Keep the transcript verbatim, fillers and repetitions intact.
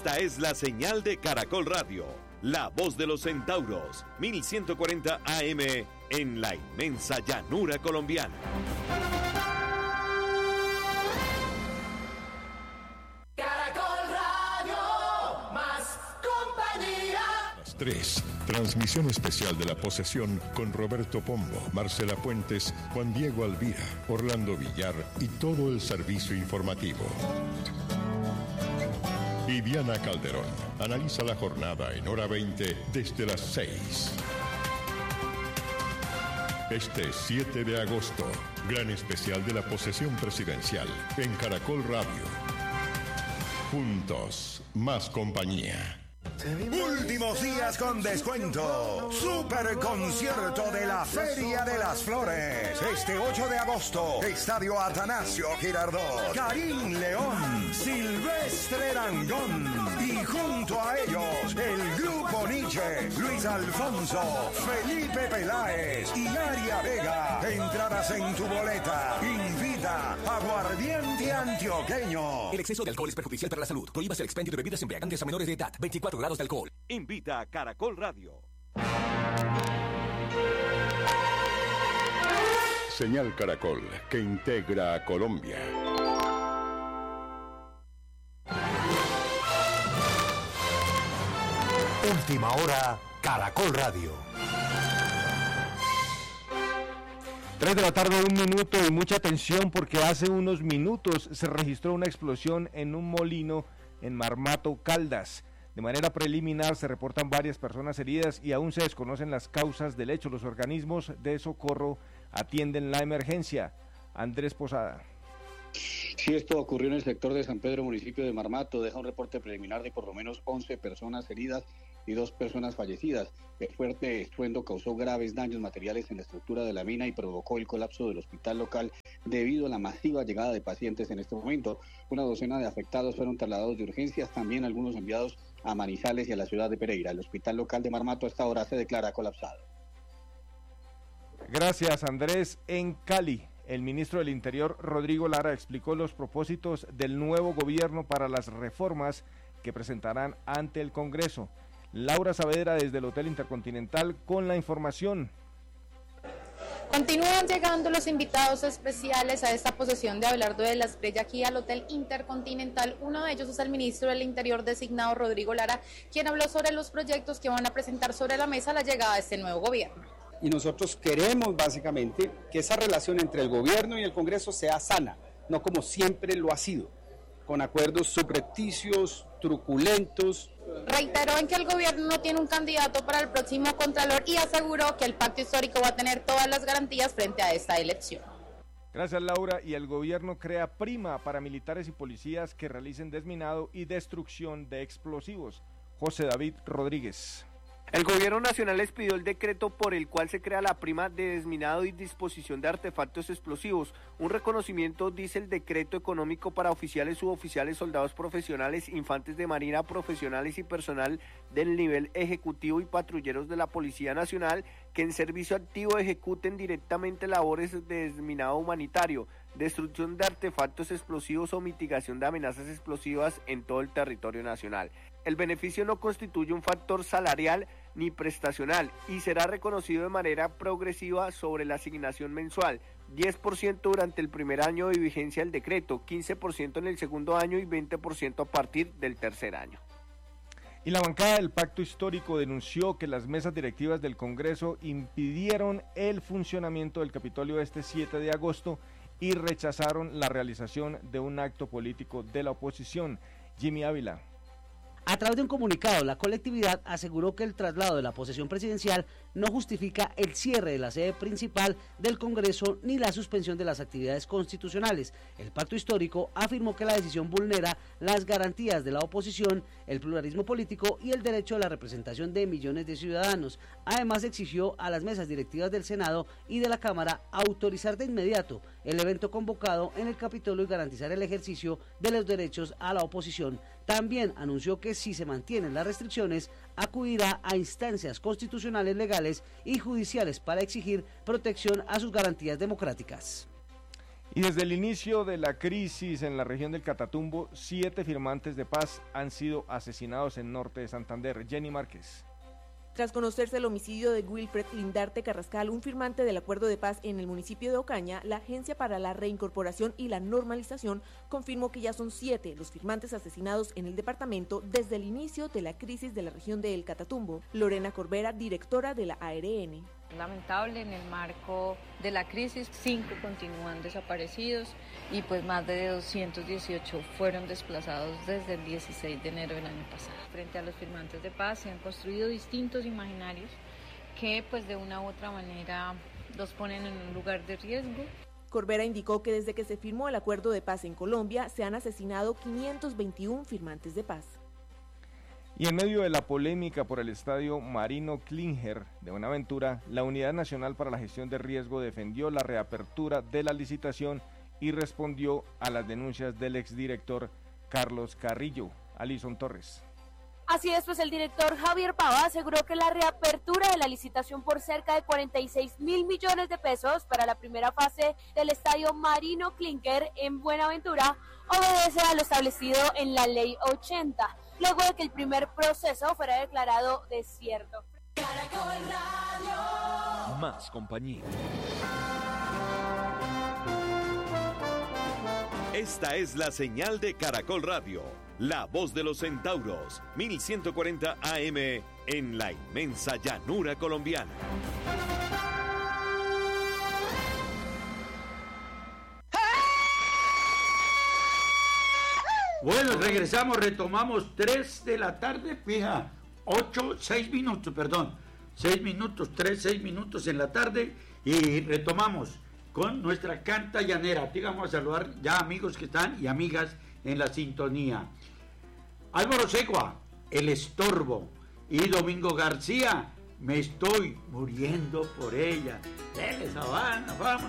Esta es la señal de Caracol Radio, la voz de los centauros, mil ciento cuarenta A M en la inmensa llanura colombiana. Caracol Radio, más compañía. Las tres. Transmisión especial de La Posesión con Roberto Pombo, Marcela Puentes, Juan Diego Alvira, Orlando Villar y todo el servicio informativo. Viviana Calderón analiza la jornada en hora veinte desde las seis. Este siete de agosto, gran especial de la posesión presidencial en Caracol Radio. Juntos, más compañía. Últimos días con descuento. Super concierto de la Feria de las Flores. Este ocho de agosto, Estadio Atanasio Girardot. Karim León, Silvestre Dangond y junto a ellos el Grupo Nietzsche, Luis Alfonso, Felipe Peláez y Aria Vega. Entradas en tu boleta. Invita Aguardiente Antioqueño. El exceso de alcohol es perjudicial para la salud. Prohíbase el expendio de bebidas embriagantes a menores de edad. veinticuatro grados de alcohol. Invita a Caracol Radio. Señal Caracol, que integra a Colombia. Última hora, Caracol Radio. Tres de la tarde, un minuto, y mucha atención porque hace unos minutos se registró una explosión en un molino en Marmato, Caldas. De manera preliminar se reportan varias personas heridas y aún se desconocen las causas del hecho. Los organismos de socorro atienden la emergencia. Andrés Posada. Sí, esto ocurrió en el sector de San Pedro, municipio de Marmato. Deja un reporte preliminar de por lo menos once personas heridas y dos personas fallecidas. El fuerte estruendo causó graves daños materiales en la estructura de la mina y provocó el colapso del hospital local debido a la masiva llegada de pacientes en este momento. Una docena de afectados fueron trasladados de urgencias, también algunos enviados a Manizales y a la ciudad de Pereira. El hospital local de Marmato a esta hora se declara colapsado. Gracias, Andrés. En Cali, el ministro del Interior, Rodrigo Lara, explicó los propósitos del nuevo gobierno para las reformas que presentarán ante el Congreso. Laura Saavedra desde el Hotel Intercontinental con la información. Continúan llegando los invitados especiales a esta posesión de Abelardo de la Espriella aquí al Hotel Intercontinental. Uno de ellos es el ministro del Interior designado, Rodrigo Lara, quien habló sobre los proyectos que van a presentar sobre la mesa a la llegada de este nuevo gobierno. Y nosotros queremos básicamente que esa relación entre el gobierno y el Congreso sea sana, no como siempre lo ha sido, con acuerdos subrepticios, truculentos. Reiteró en que el gobierno no tiene un candidato para el próximo Contralor y aseguró que el pacto histórico va a tener todas las garantías frente a esta elección. Gracias, Laura. Y el gobierno crea prima para militares y policías que realicen desminado y destrucción de explosivos. José David Rodríguez. El gobierno nacional expidió el decreto por el cual se crea la prima de desminado y disposición de artefactos explosivos, un reconocimiento, dice el decreto económico, para oficiales, suboficiales, soldados profesionales, infantes de marina profesionales y personal del nivel ejecutivo y patrulleros de la Policía Nacional que en servicio activo ejecuten directamente labores de desminado humanitario, destrucción de artefactos explosivos o mitigación de amenazas explosivas en todo el territorio nacional. El beneficio no constituye un factor salarial ni prestacional y será reconocido de manera progresiva sobre la asignación mensual, diez por ciento durante el primer año de vigencia del decreto, quince por ciento en el segundo año y veinte por ciento a partir del tercer año. Y la bancada del Pacto Histórico denunció que las mesas directivas del Congreso impidieron el funcionamiento del Capitolio este siete de agosto y rechazaron la realización de un acto político de la oposición. Jimmy Ávila. A través de un comunicado, la colectividad aseguró que el traslado de la posesión presidencial no justifica el cierre de la sede principal del Congreso ni la suspensión de las actividades constitucionales. El Pacto Histórico afirmó que la decisión vulnera las garantías de la oposición, el pluralismo político y el derecho a la representación de millones de ciudadanos. Además, exigió a las mesas directivas del Senado y de la Cámara autorizar de inmediato el evento convocado en el Capitolio y garantizar el ejercicio de los derechos a la oposición. También anunció que si se mantienen las restricciones, acudirá a instancias constitucionales, legales y judiciales para exigir protección a sus garantías democráticas. Y desde el inicio de la crisis en la región del Catatumbo, siete firmantes de paz han sido asesinados en norte de Santander. Jenny Márquez. Tras conocerse el homicidio de Wilfred Lindarte Carrascal, un firmante del acuerdo de paz en el municipio de Ocaña, la Agencia para la Reincorporación y la Normalización confirmó que ya son siete los firmantes asesinados en el departamento desde el inicio de la crisis de la región del Catatumbo. Lorena Corbera, directora de la A R N. Lamentable, en el marco de la crisis, cinco continúan desaparecidos y pues más de doscientos dieciocho fueron desplazados desde el dieciséis de enero del año pasado. Frente a los firmantes de paz se han construido distintos imaginarios que pues de una u otra manera los ponen en un lugar de riesgo. Corbera indicó que desde que se firmó el acuerdo de paz en Colombia se han asesinado quinientos veintiuno firmantes de paz. Y en medio de la polémica por el estadio Marino Klinger de Buenaventura, la Unidad Nacional para la Gestión de Riesgo defendió la reapertura de la licitación y respondió a las denuncias del exdirector Carlos Carrillo. Alison Torres. Así es, pues el director Javier Pava aseguró que la reapertura de la licitación por cerca de cuarenta y seis mil millones de pesos para la primera fase del estadio Marino Klinger en Buenaventura obedece a lo establecido en la ley ochenta, luego de que el primer proceso fuera declarado desierto. Caracol Radio. Más compañía. Esta es la señal de Caracol Radio, la voz de los centauros, mil ciento cuarenta A M en la inmensa llanura colombiana. Bueno, regresamos, retomamos tres de la tarde, fija, ocho, seis minutos, perdón, seis minutos, tres, seis minutos en la tarde y retomamos con nuestra canta llanera. Aquí vamos a saludar ya amigos que están y amigas en la sintonía. Álvaro Segua, El Estorbo, y Domingo García, Me estoy muriendo por ella. Dele, Sabana, vamos.